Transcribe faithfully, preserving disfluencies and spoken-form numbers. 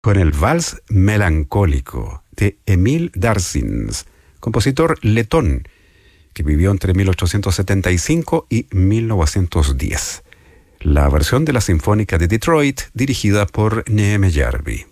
con el Vals Melancólico de Emil Darsins, compositor letón que vivió entre mil ochocientos setenta y cinco y mil novecientos diez. La versión de la Sinfónica de Detroit dirigida por Neeme Järvi.